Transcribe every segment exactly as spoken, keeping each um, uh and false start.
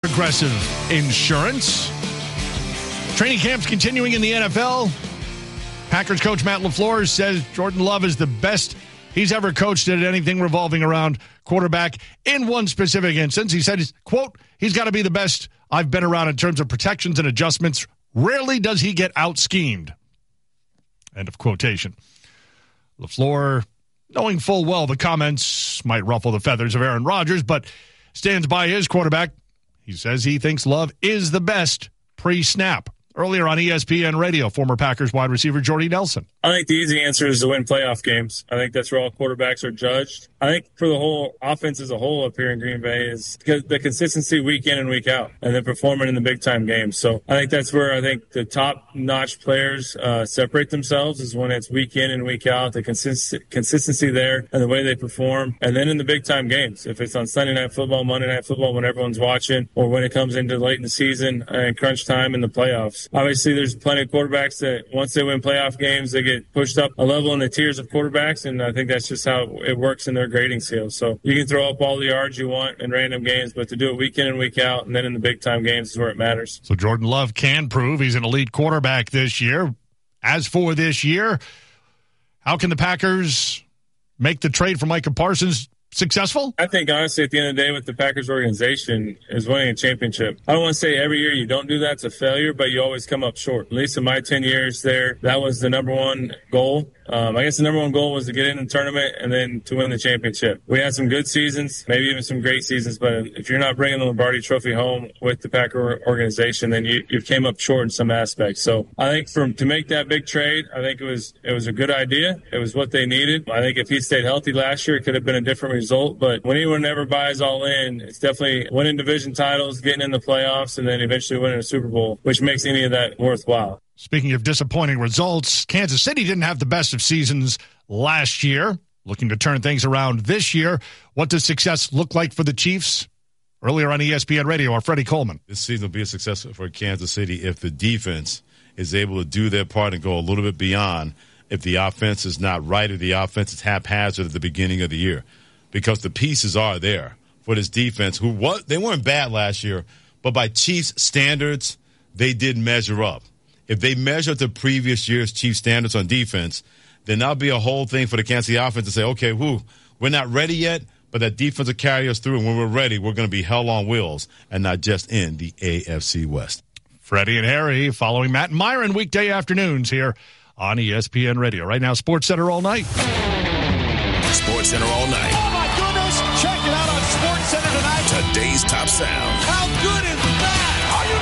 Progressive Insurance. Training camps continuing in the N F L. Packers coach Matt LaFleur says Jordan Love is the best he's ever coached at anything revolving around quarterback in one specific instance. He said, quote, he's got to be the best I've been around in terms of protections and adjustments. Rarely does he get out-schemed. End of quotation. LaFleur, knowing full well the comments might ruffle the feathers of Aaron Rodgers, but stands by his quarterback. He says he thinks Love is the best pre-snap. Earlier on E S P N Radio, former Packers wide receiver Jordy Nelson. I think the easy answer is to win playoff games. I think that's where all quarterbacks are judged. I think for the whole offense as a whole up here in Green Bay is the consistency week in and week out, and then performing in the big-time games. So I think that's where I think the top-notch players uh, separate themselves, is when it's week in and week out, the consist- consistency there and the way they perform. And then in the big-time games, if it's on Sunday Night Football, Monday Night Football, when everyone's watching, or when it comes into late in the season and crunch time in the playoffs. Obviously, there's plenty of quarterbacks that once they win playoff games, they get pushed up a level in the tiers of quarterbacks, and I think that's just how it works in their grading scale. So you can throw up all the yards you want in random games, but to do it week in and week out, and then in the big-time games is where it matters. So Jordan Love can prove he's an elite quarterback this year. As for this year, how can the Packers make the trade for Micah Parsons successful? I think, honestly, at the end of the day, with the Packers organization, is winning a championship. I don't want to say every year you don't do that, it's a failure, but you always come up short. At least in my ten years there, that was the number one goal. Um, I guess the number one goal was to get in the tournament and then to win the championship. We had some good seasons, maybe even some great seasons, but if you're not bringing the Lombardi Trophy home with the Packer organization, then you, you came up short in some aspects. So I think for to make that big trade, I think it was it was a good idea. It was what they needed. I think if he stayed healthy last year, it could have been a different result. But when anyone ever buys all in, it's definitely winning division titles, getting in the playoffs, and then eventually winning a Super Bowl, which makes any of that worthwhile. Speaking of disappointing results, Kansas City didn't have the best of seasons last year. Looking to turn things around this year. What does success look like for the Chiefs? Earlier on E S P N Radio, our Freddie Coleman. This season will be a success for Kansas City if the defense is able to do their part and go a little bit beyond. If the offense is not right or the offense is haphazard at the beginning of the year. Because the pieces are there for this defense, who what they weren't bad last year, but by Chiefs standards, they did measure up. If they measure up the previous year's Chiefs standards on defense, then that'll be a whole thing for the Kansas City offense to say, okay, whoo, we're not ready yet, but that defense will carry us through, and when we're ready, we're going to be hell on wheels and not just in the A F C West. Freddie and Harry following Matt and Myron weekday afternoons here on E S P N Radio. Right now, Sports Center all night. Sports Center all night. Oh, my goodness. Check it out on Sports Center tonight. Today's top sound. How good is that? Are you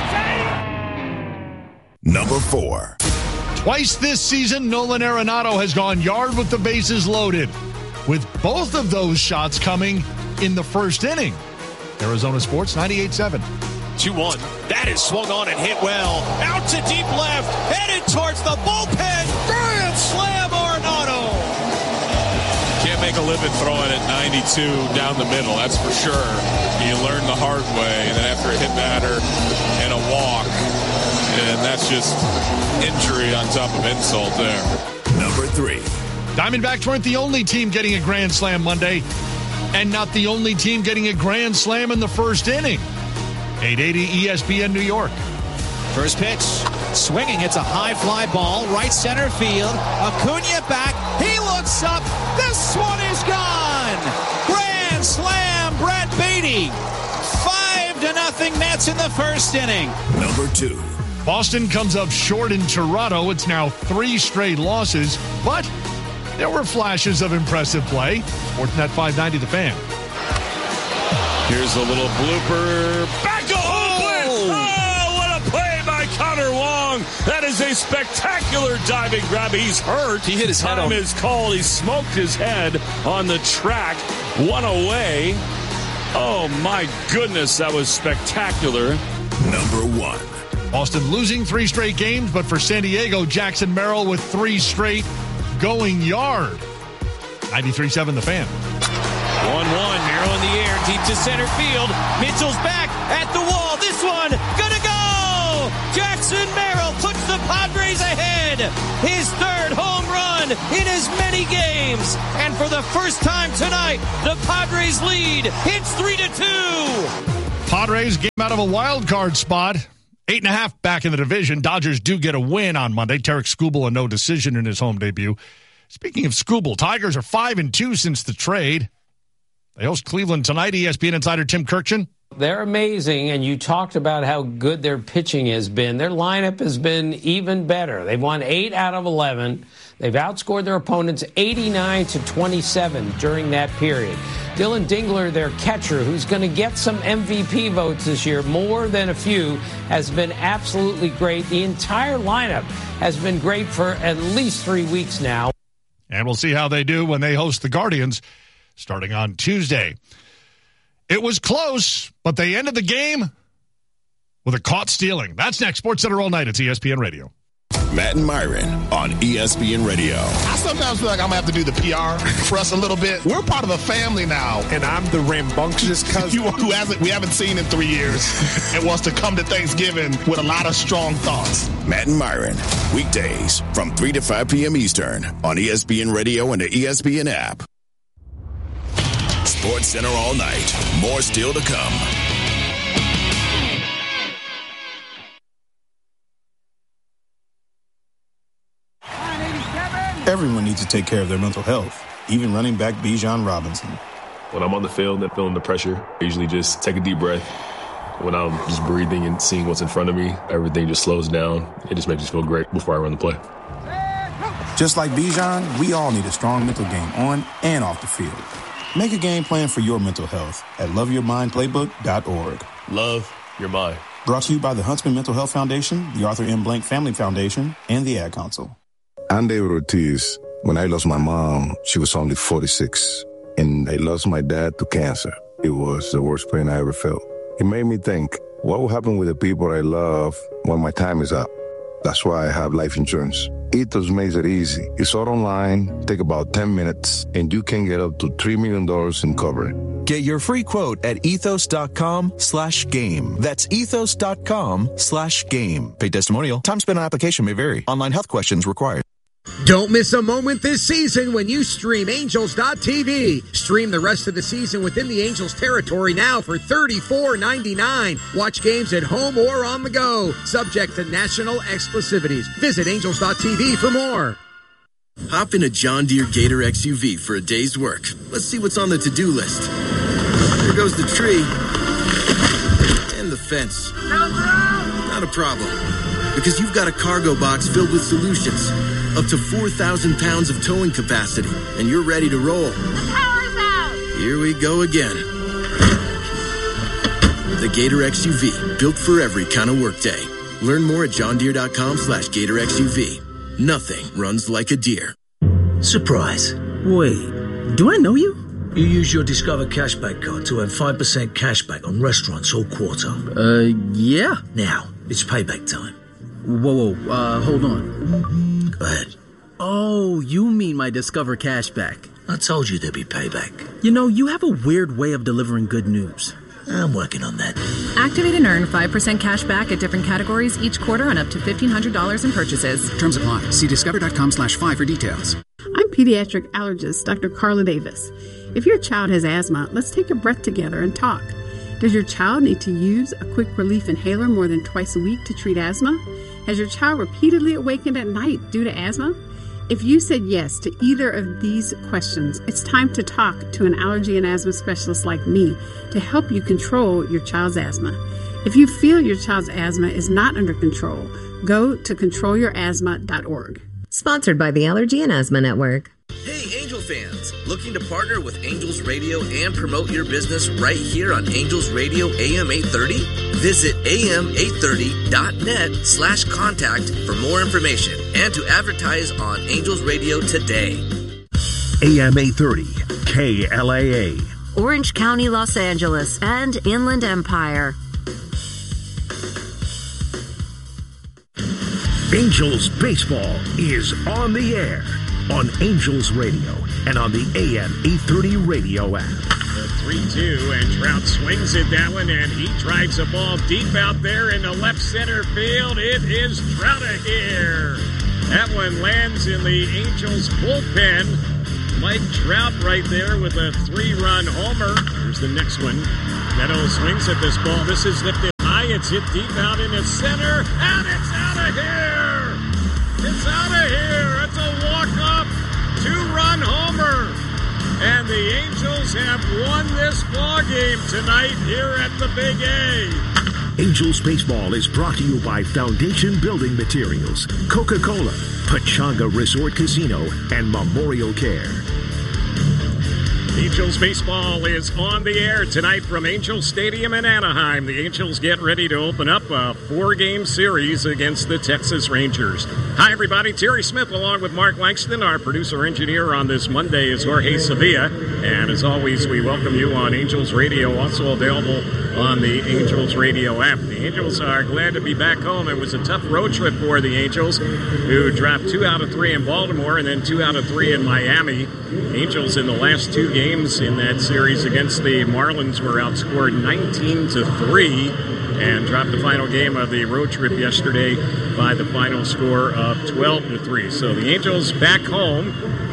Number four. Twice this season, Nolan Arenado has gone yard with the bases loaded, with both of those shots coming in the first inning. Arizona Sports ninety-eight seven. two one. That is swung on and hit well. Out to deep left. Headed towards the bullpen. Grand slam, Arenado. Can't make a living throwing at ninety-two down the middle, that's for sure. You learn the hard way, and then after a hit batter and a walk, and that's just injury on top of insult there. Number three. Diamondbacks weren't the only team getting a grand slam Monday, and not the only team getting a grand slam in the first inning. eight eighty E S P N New York. First pitch, swinging. It's a high fly ball, right center field. Acuna back. He looks up. This one is gone. Grand slam, Brett Beatty. Five to nothing Mets in the first inning. Number two. Boston comes up short in Toronto. It's now three straight losses, but there were flashes of impressive play. Sportsnet five ninety, The Fan. Here's a little blooper. Back to Oakland! Oh, what a play by Connor Wong. That is a spectacular diving grab. He's hurt. He hit his head Time on. is called. He smoked his head on the track. One away. Oh, my goodness. That was spectacular. Number one. Boston losing three straight games, but for San Diego, Jackson Merrill with three straight going yard. ninety-three seven, The Fan. one one, Merrill in the air, deep to center field. Mitchell's back at the wall. This one, gonna go! Jackson Merrill puts the Padres ahead. His third home run in as many games. And for the first time tonight, the Padres lead. It's three to two. Padres game out of a wild card spot. Eight and a half back in the division. Dodgers do get a win on Monday. Tarek Skubal, a no decision in his home debut. Speaking of Skubal, Tigers are five and two since the trade. They host Cleveland tonight. E S P N insider Tim Kirkchin. They're amazing, and you talked about how good their pitching has been. Their lineup has been even better. They've won eight out of eleven. They've outscored their opponents eighty-nine to twenty-seven during that period. Dylan Dingler, their catcher, who's going to get some M V P votes this year, more than a few, has been absolutely great. The entire lineup has been great for at least three weeks now. And we'll see how they do when they host the Guardians starting on Tuesday. It was close, but they ended the game with a caught stealing. That's next. Sports Center all night. It's E S P N Radio. Matt and Myron on E S P N Radio. I sometimes feel like I'm going to have to do the P R for us a little bit. We're part of a family now. And I'm the rambunctious cousin who hasn't, we haven't seen in three years and wants to come to Thanksgiving with a lot of strong thoughts. Matt and Myron, weekdays from three to five p.m. Eastern on E S P N Radio and the E S P N app. Sports Center all night. More still to come. Everyone needs to take care of their mental health, even running back Bijan Robinson. When I'm on the field and feeling the pressure, I usually just take a deep breath. When I'm just breathing and seeing what's in front of me, everything just slows down. It just makes me feel great before I run the play. Just like Bijan, we all need a strong mental game on and off the field. Make a game plan for your mental health at love your mind playbook dot org. Love your mind. Brought to you by the Huntsman Mental Health Foundation, the Arthur M. Blank Family Foundation, and the Ad Council. I'm David Ortiz. When I lost my mom, she was only forty-six, and I lost my dad to cancer. It was the worst pain I ever felt. It made me think, what will happen with the people I love when my time is up? That's why I have life insurance. Ethos makes it easy. It's all online, take about ten minutes, and you can get up to three million dollars in coverage. Get your free quote at ethos.com slash game. That's ethos.com slash game. Paid testimonial. Time spent on application may vary. Online health questions required. Don't miss a moment this season when you stream Angels dot T V. Stream the rest of the season within the Angels territory now for thirty-four ninety-nine. Watch games at home or on the go. Subject to national exclusivities. Visit Angels dot T V for more. Hop in a John Deere Gator X U V for a day's work. Let's see what's on the to-do list. There goes the tree. And the fence. Not a problem. Because you've got a cargo box filled with solutions. Up to four thousand pounds of towing capacity, and you're ready to roll. The power's out! Here we go again. The Gator X U V, built for every kind of workday. Learn more at johndeere.com slash Gator X U V. Nothing runs like a deer. Surprise. Wait, do I know you? You use your Discover Cashback card to earn five percent cashback on restaurants all quarter. Uh, yeah. Now, it's payback time. Whoa, whoa, uh, hold on. Go ahead. Oh, you mean my Discover Cashback. I told you there'd be payback. You know, you have a weird way of delivering good news. I'm working on that. Activate and earn five percent cash back at different categories each quarter on up to fifteen hundred dollars in purchases. Terms apply. See discover.com slash five for details. I'm pediatric allergist Doctor Carla Davis. If your child has asthma, let's take a breath together and talk. Does your child need to use a quick relief inhaler more than twice a week to treat asthma? Has your child repeatedly awakened at night due to asthma? If you said yes to either of these questions, it's time to talk to an allergy and asthma specialist like me to help you control your child's asthma. If you feel your child's asthma is not under control, go to control your asthma dot org. Sponsored by the Allergy and Asthma Network. Hey, Angel fans! Looking to partner with Angels Radio and promote your business right here on Angels Radio A M eight thirty? Visit A M eight thirty dot net slash contact for more information and to advertise on Angels Radio today. A M eight thirty, K L A A. Orange County, Los Angeles, and Inland Empire. Angels Baseball is on the air on Angels Radio and on the A M eight thirty radio app. The three two, and Trout swings at that one, and he drives a ball deep out there in the left center field. It is Trout here. That one lands in the Angels bullpen. Mike Trout right there with a three-run homer. Here's the next one. Neto swings at this ball. This is lifted high. It's hit deep out in the center. And it's out of here. It's out of here. It's a walk-off two-run homer. And the Angels have won this ball game tonight here at the Big A. Angels Baseball is brought to you by Foundation Building Materials, Coca-Cola, Pachanga Resort Casino, and Memorial Care. Angels Baseball is on the air tonight from Angels Stadium in Anaheim. The Angels get ready to open up a four-game series against the Texas Rangers. Hi, everybody. Terry Smith along with Mark Langston. Our producer-engineer on this Monday is Jorge Sevilla. And as always, we welcome you on Angels Radio, also available on the Angels Radio app. The Angels are glad to be back home. It was a tough road trip for the Angels, who dropped two out of three in Baltimore and then two out of three in Miami. Angels in the last two games in that series against the Marlins were outscored nineteen to three and dropped the final game of the road trip yesterday by the final score of twelve to three. So the Angels back home,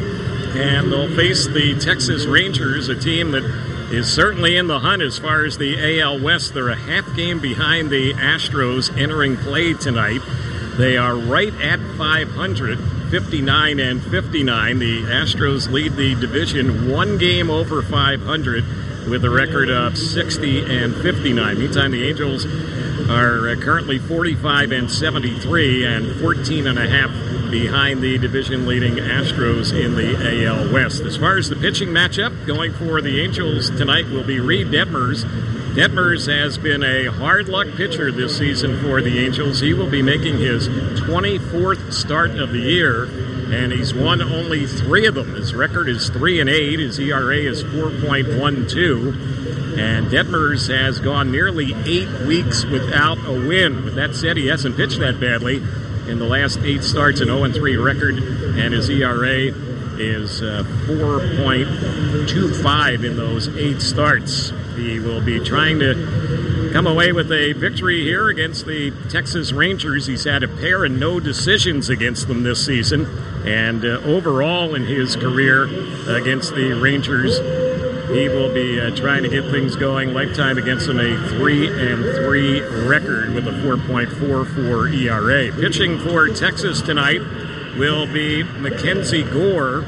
and they'll face the Texas Rangers, a team that is certainly in the hunt as far as the A L West. They're a half game behind the Astros entering play tonight. They are right at five hundred, fifty-nine and fifty-nine. The Astros lead the division one game over five hundred with a record of sixty and fifty-nine. Meantime, the Angels are currently forty-five and seventy-three and fourteen and a half behind the division-leading Astros in the A L West. As far as the pitching matchup, going for the Angels tonight will be Reed Detmers. Detmers has been a hard-luck pitcher this season for the Angels. He will be making his twenty-fourth start of the year, and he's won only three of them. His record is three and eight. His E R A is four point one two. And Detmers has gone nearly eight weeks without a win. With that said, he hasn't pitched that badly in the last eight starts, an oh and three record, and his E R A is uh, four point two five in those eight starts. He will be trying to come away with a victory here against the Texas Rangers. He's had a pair of no decisions against them this season, and uh, overall in his career against the Rangers, he will be uh, trying to get things going. Lifetime against them, a three and three record with a four point four four E R A. Pitching for Texas tonight will be Mackenzie Gore.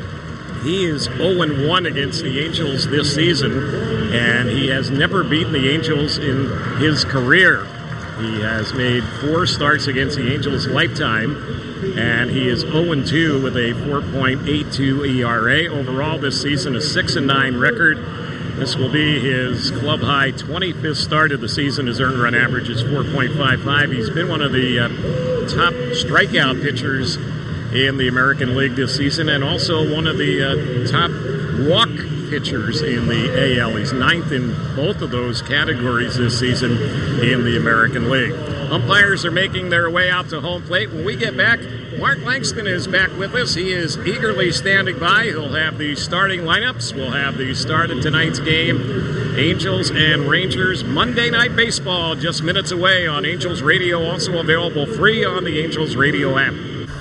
He is oh and one against the Angels this season, and he has never beaten the Angels in his career. He has made four starts against the Angels lifetime, and he is oh and two with a four point eight two E R A. Overall this season, a six and nine record. This will be his club-high twenty-fifth start of the season. His earned run average is four point five five. He's been one of the uh, top strikeout pitchers in the American League this season, and also one of the uh, top walk pitchers in the A L. He's ninth in both of those categories this season in the American League. Umpires are making their way out to home plate. When we get back, Mark Langston is back with us. He is eagerly standing by. He'll have the starting lineups. We'll have the start of tonight's game. Angels and Rangers, Monday Night Baseball, just minutes away on Angels Radio, also available free on the Angels Radio app.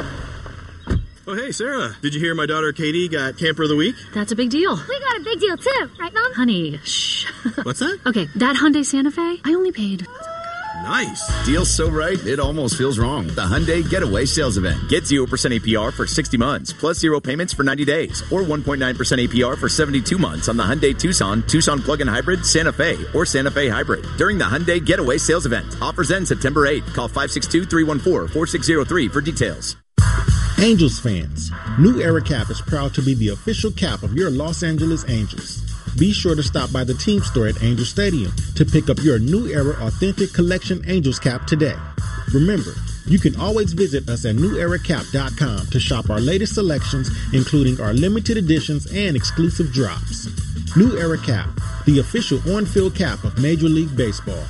Oh, hey, Sarah. Did you hear my daughter Katie got Camper of the Week? That's a big deal. We got a big deal, too. Right, Mom? Honey, shh. What's that? Okay, that Hyundai Santa Fe, I only paid... Nice. Deal's so right, it almost feels wrong. The Hyundai Getaway Sales Event. Get zero percent A P R for sixty months, plus zero payments for ninety days, or one point nine percent A P R for seventy-two months on the Hyundai Tucson, Tucson Plug-in Hybrid, Santa Fe, or Santa Fe Hybrid. During the Hyundai Getaway Sales Event. Offers end September eighth. Call five six two, three one four, four six zero three for details. Angels fans, New Era Cap is proud to be the official cap of your Los Angeles Angels. Be sure to stop by the team store at Angel Stadium to pick up your New Era Authentic Collection Angels cap today. Remember, you can always visit us at new era cap dot com to shop our latest selections, including our limited editions and exclusive drops. New Era Cap, the official on-field cap of Major League Baseball.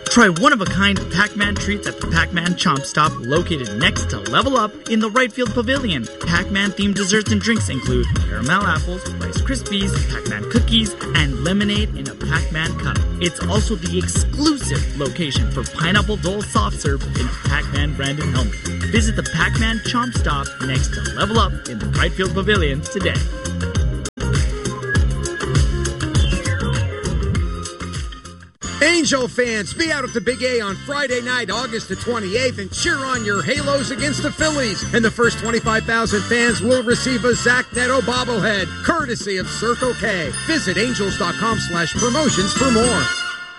Try one-of-a-kind Pac-Man treats at the Pac-Man Chomp Stop located next to Level Up in the Right Field Pavilion. Pac-Man themed desserts and drinks include caramel apples, Rice Krispies, Pac-Man cookies, and lemonade in a Pac-Man cup. It's also the exclusive location for Pineapple Dole soft serve in a Pac-Man branded helmet. Visit the Pac-Man Chomp Stop next to Level Up in the Right Field Pavilion today. Angel fans, be out at the Big A on Friday night, August the twenty-eighth, and cheer on your Halos against the Phillies. And the first twenty-five thousand fans will receive a Zach Neto bobblehead, courtesy of Circle K. Visit angels dot com slash promotions for more.